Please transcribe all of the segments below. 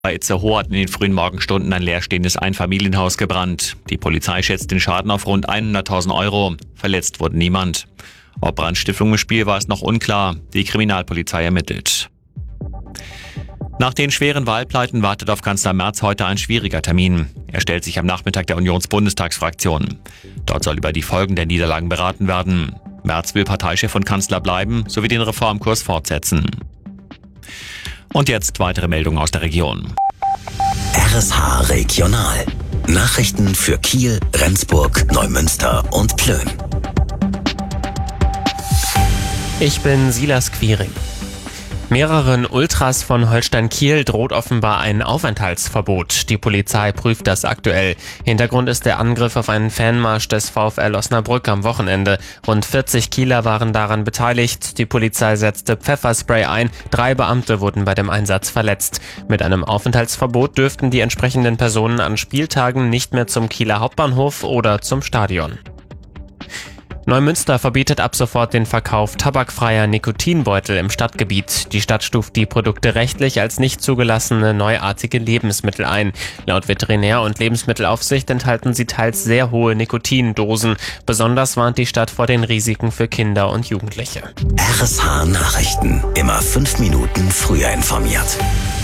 Bei Itzehoe hat in den frühen Morgenstunden ein leerstehendes Einfamilienhaus gebrannt. Die Polizei schätzt den Schaden auf rund 100.000 Euro. Verletzt wurde niemand. Ob Brandstiftung im Spiel war, ist noch unklar. Die Kriminalpolizei ermittelt. Nach den schweren Wahlpleiten wartet auf Kanzler Merz heute ein schwieriger Termin. Er stellt sich am Nachmittag der Unionsbundestagsfraktion. Dort soll über die Folgen der Niederlagen beraten werden. Merz will Parteichef und Kanzler bleiben, sowie den Reformkurs fortsetzen. Und jetzt weitere Meldungen aus der Region. RSH Regional. Nachrichten für Kiel, Rendsburg, Neumünster und Plön. Ich bin Silas Quiring. Mehreren Ultras von Holstein Kiel droht offenbar ein Aufenthaltsverbot. Die Polizei prüft das aktuell. Hintergrund ist der Angriff auf einen Fanmarsch des VfL Osnabrück am Wochenende. Rund 40 Kieler waren daran beteiligt. Die Polizei setzte Pfefferspray ein. 3 Beamte wurden bei dem Einsatz verletzt. Mit einem Aufenthaltsverbot dürften die entsprechenden Personen an Spieltagen nicht mehr zum Kieler Hauptbahnhof oder zum Stadion. Neumünster verbietet ab sofort den Verkauf tabakfreier Nikotinbeutel im Stadtgebiet. Die Stadt stuft die Produkte rechtlich als nicht zugelassene neuartige Lebensmittel ein. Laut Veterinär- und Lebensmittelaufsicht enthalten sie teils sehr hohe Nikotindosen. Besonders warnt die Stadt vor den Risiken für Kinder und Jugendliche. RSH Nachrichten. Immer 5 Minuten früher informiert.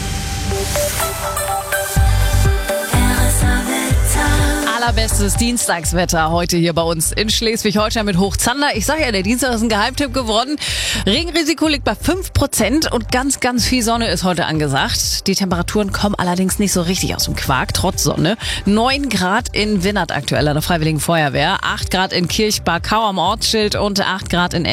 Allerbestes Dienstagswetter heute hier bei uns in Schleswig-Holstein mit Hochzander. Ich sage ja, der Dienstag ist ein Geheimtipp geworden. Regenrisiko liegt bei 5% und ganz, ganz viel Sonne ist heute angesagt. Die Temperaturen kommen allerdings nicht so richtig aus dem Quark, trotz Sonne. 9 Grad in Winnert aktuell an der Freiwilligen Feuerwehr, 8 Grad in Kirchbarkau am Ortsschild und 8 Grad in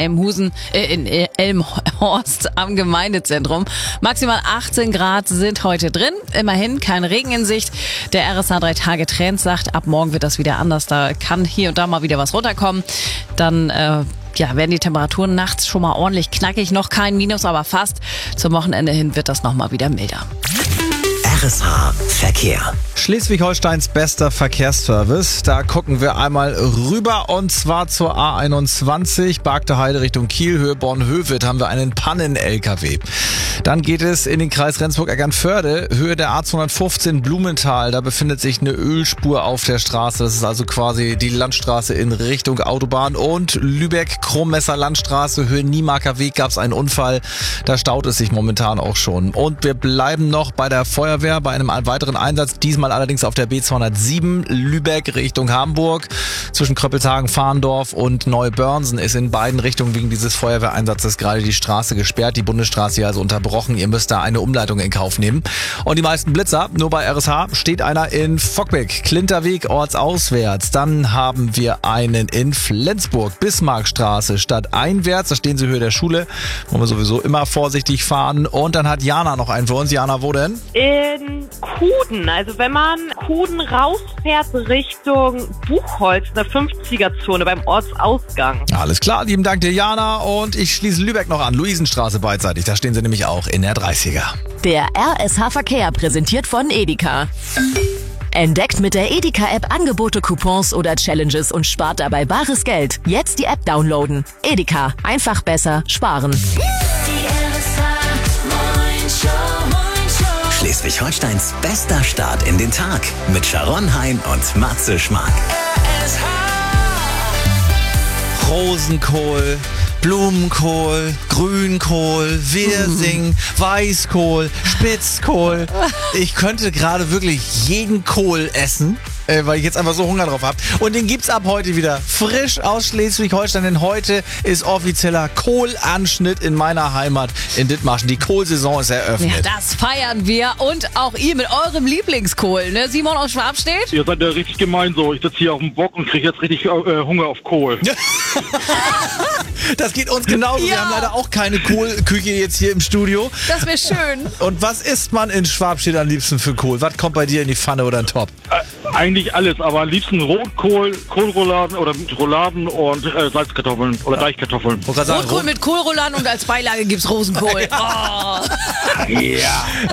Elmhorst am Gemeindezentrum. Maximal 18 Grad sind heute drin. Immerhin kein Regen in Sicht. Der RSH 3 Trends sagt, ab morgen wird das wieder anders. Da kann hier und da mal wieder was runterkommen. Dann werden die Temperaturen nachts schon mal ordentlich knackig. Noch kein Minus, aber fast. Zum Wochenende hin wird das nochmal wieder milder. RSH Verkehr. Schleswig-Holsteins bester Verkehrsservice. Da gucken wir einmal rüber und zwar zur A21, Bargte Heide Richtung Kiel, Höhe Bornhöved haben wir einen Pannen-LKW. Dann geht es in den Kreis Rendsburg-Eckernförde, Höhe der A215 Blumenthal. Da befindet sich eine Ölspur auf der Straße. Das ist also quasi die Landstraße in Richtung Autobahn. Und Lübeck-Krommesser Landstraße, Höhe Niemarker Weg, gab es einen Unfall. Da staut es sich momentan auch schon. Und wir bleiben noch bei der Feuerwehr, bei einem weiteren Einsatz. Diesmal allerdings auf der B207 Lübeck Richtung Hamburg. Zwischen Kröppelshagen, Fahndorf und Neubörnsen ist in beiden Richtungen wegen dieses Feuerwehreinsatzes gerade die Straße gesperrt. Die Bundesstraße hier also unterbrochen. Ihr müsst da eine Umleitung in Kauf nehmen. Und die meisten Blitzer, nur bei RSH, steht einer in Fockbeck, Klinterweg ortsauswärts. Dann haben wir einen in Flensburg, Bismarckstraße, stadteinwärts. Da stehen sie Höhe der Schule. Wollen wir sowieso immer vorsichtig fahren. Und dann hat Jana noch einen für uns. Jana, wo denn? In Kuden. Also wenn man Kuden rausfährt Richtung Buchholz, eine 50er-Zone beim Ortsausgang. Alles klar, lieben Dank dir, Jana. Und ich schließe Lübeck noch an. Luisenstraße beidseitig. Da stehen sie nämlich auch in der 30er. Der RSH Verkehr präsentiert von Edeka. Entdeckt mit der Edeka-App Angebote, Coupons oder Challenges und spart dabei bares Geld. Jetzt die App downloaden. Edeka. Einfach besser sparen. Schleswig-Holsteins bester Start in den Tag mit Sharon Hein und Matze Schmark. Rosenkohl, Blumenkohl, Grünkohl, Wirsing, Weißkohl, Spitzkohl. Ich könnte gerade wirklich jeden Kohl essen, weil ich jetzt einfach so Hunger drauf habe. Und den gibt's ab heute wieder frisch aus Schleswig-Holstein, denn heute ist offizieller Kohlanschnitt in meiner Heimat in Dithmarschen. Die Kohlsaison ist eröffnet. Ja, das feiern wir und auch ihr mit eurem Lieblingskohl, ne? Simon aus Schwabstedt? Ihr seid ja richtig gemein so. Ich sitze hier auf dem Bock und kriege jetzt richtig Hunger auf Kohl. Das geht uns genauso. Ja. Wir haben leider auch keine Kohlküche jetzt hier im Studio. Das wäre schön. Und was isst man in Schwabstedt am liebsten für Kohl? Was kommt bei dir in die Pfanne oder in den Topf? Eigentlich alles, aber am liebsten Rotkohl, Kohlrouladen oder mit Rouladen und Salzkartoffeln oder Reichkartoffeln. Rotkohl mit Kohlrouladen und als Beilage gibt's Rosenkohl. Oh. Ja.